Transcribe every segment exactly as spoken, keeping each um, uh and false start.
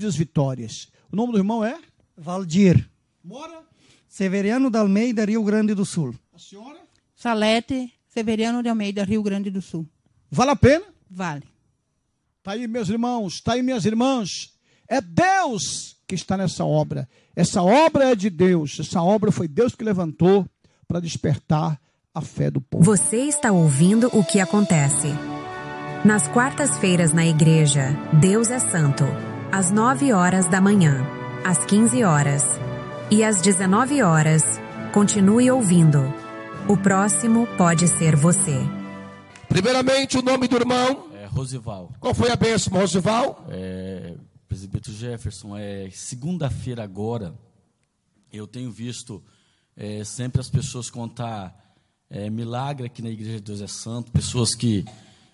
grandes vitórias. O nome do irmão é? Valdir. Mora? Severiano da Almeida, Rio Grande do Sul. A senhora? Salete Severiano de Almeida, Rio Grande do Sul. Vale a pena? Vale. Está aí, meus irmãos, está aí, minhas irmãs. É Deus que está nessa obra. Essa obra é de Deus. Essa obra foi Deus que levantou para despertar a fé do povo. Você está ouvindo o que acontece. Nas quartas-feiras na igreja, Deus é Santo. Às nove horas da manhã, às quinze horas e às dezenove horas. Continue ouvindo. O próximo pode ser você. Primeiramente, o nome do irmão. É Rosival. Qual foi a bênção, Rosival? É, presbítero Jefferson, é segunda-feira agora, eu tenho visto é, sempre as pessoas contar é, milagre aqui na Igreja de Deus é Santo, pessoas que,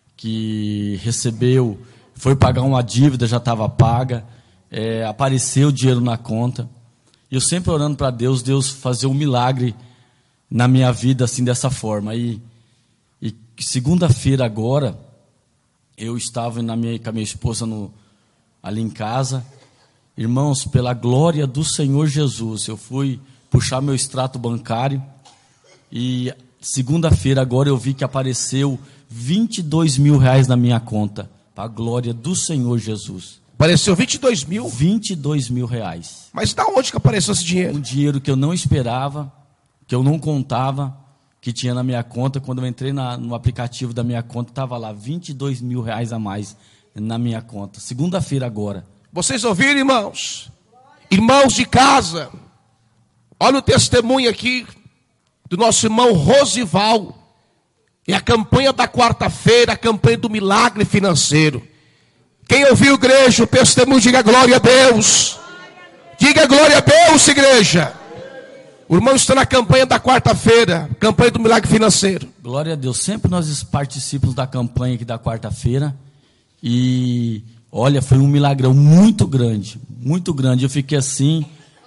que recebeu, foi pagar uma dívida, já estava paga, é, apareceu dinheiro na conta. E eu sempre orando para Deus, Deus fazer um milagre na minha vida assim dessa forma. E, e segunda-feira agora, eu estava na minha, com a minha esposa no, ali em casa. Irmãos, pela glória do Senhor Jesus, eu fui puxar meu extrato bancário e segunda-feira agora eu vi que apareceu vinte e dois mil reais na minha conta, para a glória do Senhor Jesus. Apareceu vinte e dois mil? vinte e dois mil reais. Mas da onde que apareceu esse dinheiro? Um dinheiro que eu não esperava, que eu não contava, que tinha na minha conta. Quando eu entrei na, no aplicativo da minha conta, estava lá vinte e dois mil reais a mais na minha conta. Segunda-feira agora. Vocês ouviram, irmãos? Irmãos de casa, olha o testemunho aqui do nosso irmão Rosival. É a campanha da quarta-feira, a campanha do milagre financeiro. Quem ouviu, igreja, o testemunho, diga glória a Deus. Diga glória a Deus, igreja. O irmão está na campanha da quarta-feira, campanha do milagre financeiro. Glória a Deus. Sempre nós participamos da campanha aqui da quarta-feira. E, olha, foi um milagrão muito grande, muito grande. Eu fiquei assim,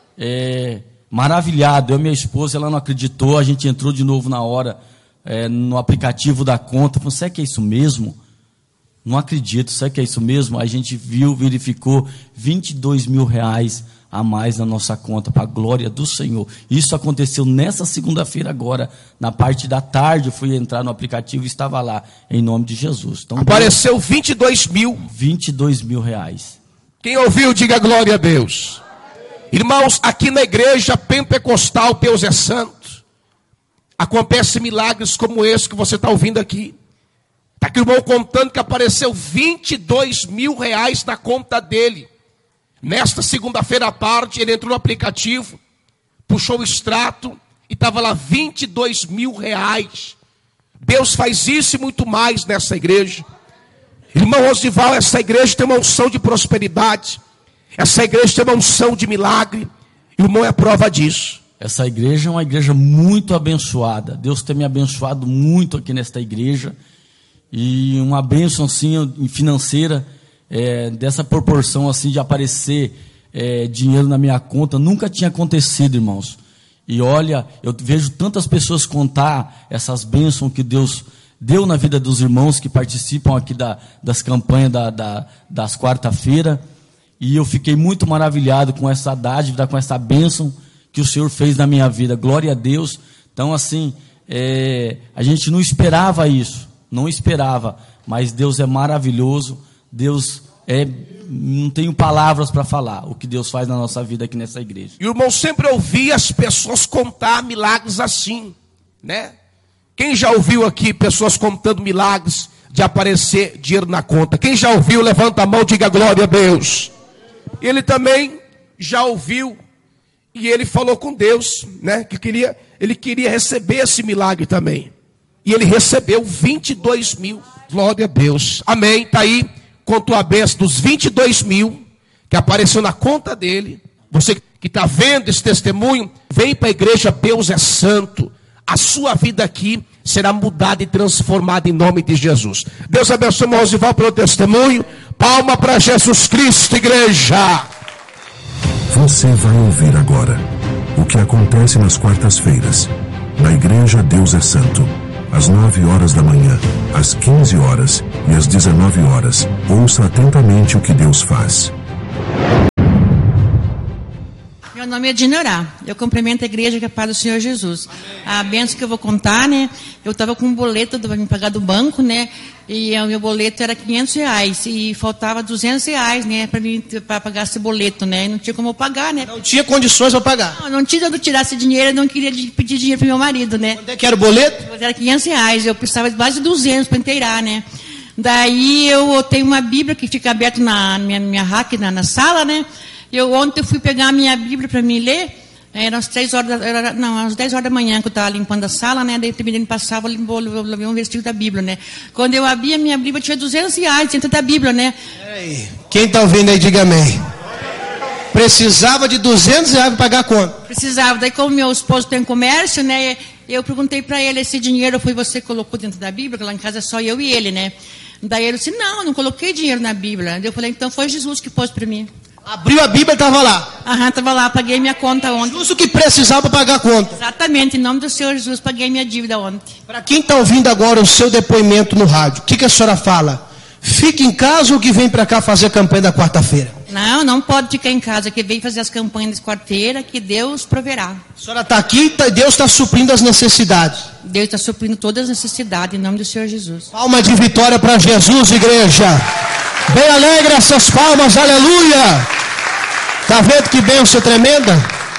é, maravilhado. Eu e minha esposa, ela não acreditou. A gente entrou de novo na hora, é, no aplicativo da conta. Falei, será que é isso mesmo? Não acredito, será que é isso mesmo? A gente viu, verificou vinte e dois mil reais a mais na nossa conta, para a glória do Senhor. Isso aconteceu nessa segunda-feira agora, na parte da tarde, eu fui entrar no aplicativo e estava lá, em nome de Jesus. Então, apareceu vinte e dois mil. vinte e dois mil reais. Quem ouviu, diga glória a Deus. Irmãos, aqui na igreja pentecostal, Deus é Santo, acontecem milagres como esse que você está ouvindo aqui. Está aqui o irmão contando que apareceu vinte e dois mil reais na conta dele. Nesta segunda-feira à tarde, ele entrou no aplicativo, puxou o extrato e estava lá vinte e dois mil reais. Deus faz isso e muito mais nessa igreja. Irmão Rosival, essa igreja tem uma unção de prosperidade. Essa igreja tem uma unção de milagre. E o irmão é prova disso. Essa igreja é uma igreja muito abençoada. Deus tem me abençoado muito aqui nesta igreja. E uma bênção assim, financeira, é, dessa proporção assim, de aparecer é, dinheiro na minha conta, nunca tinha acontecido, irmãos. E olha, eu vejo tantas pessoas contar essas bênçãos que Deus deu na vida dos irmãos que participam aqui da, das campanhas da, da, das quarta-feira. E eu fiquei muito maravilhado com essa dádiva, com essa bênção que o Senhor fez na minha vida. Glória a Deus. Então, assim, é, a gente não esperava isso. Não esperava, mas Deus é maravilhoso. Deus é, não tenho palavras para falar o que Deus faz na nossa vida aqui nessa igreja. E o irmão sempre ouvia as pessoas contar milagres assim, né? Quem já ouviu aqui pessoas contando milagres de aparecer dinheiro na conta? Quem já ouviu, levanta a mão, diga glória a Deus. Ele também já ouviu e ele falou com Deus, né? Que queria, ele queria receber esse milagre também. E ele recebeu vinte e dois mil. Glória a Deus. Amém. Está aí, contou a bênção dos vinte e dois mil que apareceu na conta dele. Você que está vendo esse testemunho, vem para a igreja, Deus é Santo. A sua vida aqui será mudada e transformada em nome de Jesus. Deus abençoe o Rosival pelo testemunho. Palma para Jesus Cristo, igreja. Você vai ouvir agora o que acontece nas quartas-feiras na igreja Deus é Santo. Às nove horas da manhã, às quinze horas e às dezenove horas. Ouça atentamente o que Deus faz. Meu nome é Dinorá. Eu cumprimento a igreja que é a paz do Senhor Jesus. Amém. A bênção que eu vou contar, né? Eu estava com um boleto para me pagar do banco, né? E o meu boleto era quinhentos reais. E faltava duzentos reais, né? Para mim para pagar esse boleto, né? E não tinha como eu pagar, né? Não tinha condições para pagar. Não, não tinha de eu tirar esse dinheiro, eu não queria pedir dinheiro para meu marido, né? Quanto é que era o boleto? Era quinhentos reais. Eu precisava de mais de duzentos para inteirar, né? Daí eu tenho uma Bíblia que fica aberta na minha, minha rack, na, na sala, né? Eu ontem eu fui pegar a minha Bíblia para me ler, eram as três horas, da, era, não, às dez horas da manhã que eu estava limpando a sala, né? Daí o menino passava, eu levei um versículo da Bíblia, né? Quando eu abri a minha Bíblia, tinha duzentos reais dentro da Bíblia, né? Ei, quem está ouvindo aí, diga amém. Precisava de duzentos reais para pagar a conta. Precisava. Daí, como meu esposo tem comércio, né? Eu perguntei para ele, esse dinheiro foi você que colocou dentro da Bíblia? Porque lá em casa é só eu e ele, né? Daí ele disse, não, não coloquei dinheiro na Bíblia. Daí eu falei, então foi Jesus que pôs para mim. Abriu a Bíblia e estava lá. Aham, estava lá, paguei minha conta ontem. Justo que precisava para pagar a conta. Exatamente, em nome do Senhor Jesus, paguei minha dívida ontem. Para quem está ouvindo agora o seu depoimento no rádio, o que, que a senhora fala? Fique em casa ou que vem para cá fazer a campanha da quarta-feira? Não, não pode ficar em casa, que vem fazer as campanhas de quarta-feira, que Deus proverá. A senhora está aqui e Deus está suprindo as necessidades. Deus está suprindo todas as necessidades, em nome do Senhor Jesus. Palma de vitória para Jesus, igreja. Bem alegre essas palmas, aleluia. Está vendo que bênção tremenda?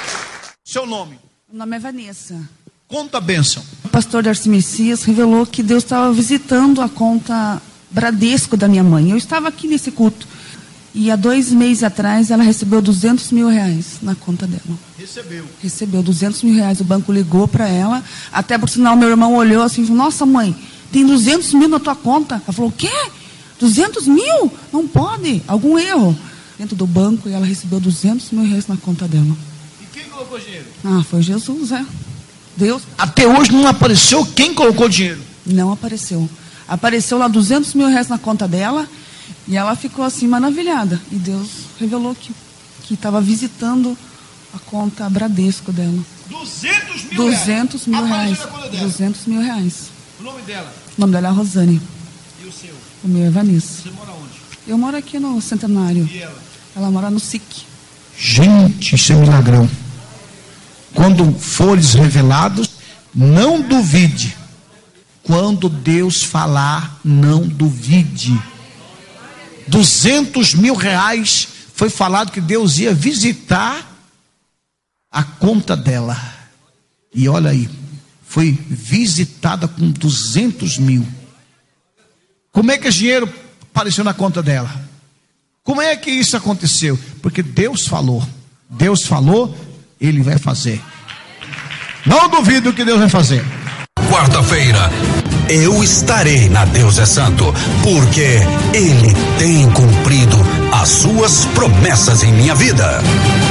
Seu nome? Meu nome é Vanessa. Conta a bênção. O pastor Darcy Messias revelou que Deus estava visitando a conta Bradesco da minha mãe. Eu estava aqui nesse culto. E há dois meses atrás ela recebeu duzentos mil reais na conta dela. Recebeu? Recebeu duzentos mil reais. O banco ligou para ela. Até por sinal, meu irmão olhou assim e falou, nossa mãe, tem duzentos mil na tua conta. Ela falou, o quê? duzentos mil? Não pode. Algum erro. Dentro do banco e ela recebeu duzentos mil reais na conta dela. E quem colocou dinheiro? Ah, foi Jesus, é. Deus. Até hoje não apareceu quem colocou dinheiro? Não apareceu. Apareceu lá duzentos mil reais na conta dela e ela ficou assim maravilhada. E Deus revelou que que estava visitando a conta Bradesco dela. duzentos mil duzentos mil reais. duzentos mil reais. O nome dela? O nome dela é Rosane. E o seu? O meu é Vanessa. Você mora onde? Eu moro aqui no Centenário. E ela? Ela mora no S I C. Gente, isso é milagrão. Quando fores revelados, não duvide. Quando Deus falar, não duvide. duzentos mil reais foi falado que Deus ia visitar a conta dela. E olha aí, foi visitada com duzentos mil. Como é que esse dinheiro apareceu na conta dela? Como é que isso aconteceu? Porque Deus falou. Deus falou, Ele vai fazer. Não duvido que Deus vai fazer. Quarta-feira, eu estarei na Deus é Santo, porque Ele tem cumprido as suas promessas em minha vida.